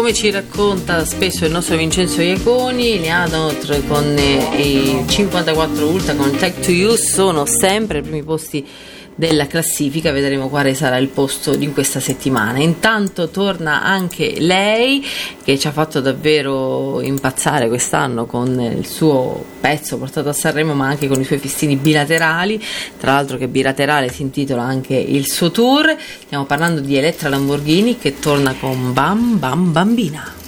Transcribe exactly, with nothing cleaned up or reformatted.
come ci racconta spesso il nostro Vincenzo Iaconi, le Adonot con i cinquantaquattro Ultra con Take to You sono sempre ai primi posti della classifica. Vedremo quale sarà il posto di questa settimana. Intanto torna anche lei, che ci ha fatto davvero impazzare quest'anno con il suo pezzo portato a Sanremo, ma anche con i suoi festini bilaterali. Tra l'altro che bilaterale si intitola anche il suo tour. Stiamo parlando di Elettra Lamborghini, che torna con Bam Bam Bambina.